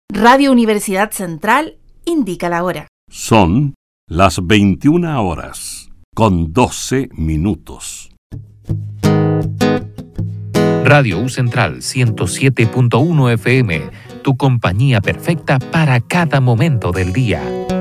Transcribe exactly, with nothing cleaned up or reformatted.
Radio Universidad Central indica la hora. Son las veintiuna horas, con doce minutos. Radio U Central ciento siete punto uno F M, tu compañía perfecta para cada momento del día.